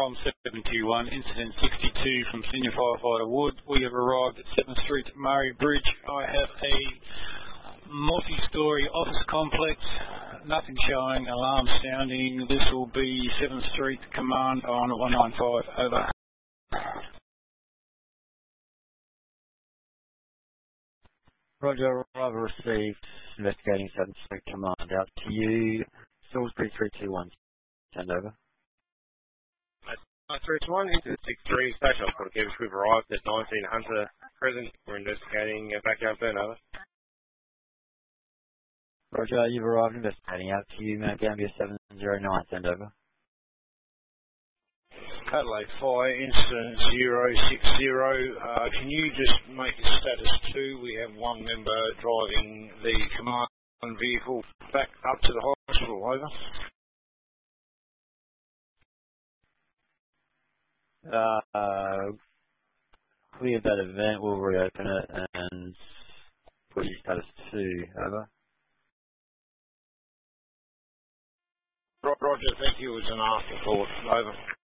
From 721, incident 62 from Senior Firefighter Wood. We have arrived at 7th Street, Murray Bridge. I have a multi-storey office complex, nothing showing, alarm sounding. This will be 7th Street, command on 195, over. Roger, arrival received, investigating 7th Street, command out to you. Salisbury 321, send over. 321, incident 63, Station Hospital Kevis. We've arrived at 19 Hunter Crescent. We're investigating backyard burn, over. Roger, you've arrived, investigating out to you. Mount Gambier 709, send over. Adelaide Fire, incident 060. Can you just make a status 2? We have one member driving the command vehicle back up to the hospital, over. Clear that event, we'll reopen it and put you status 2, over. Roger, thank you. It was an afterthought, over.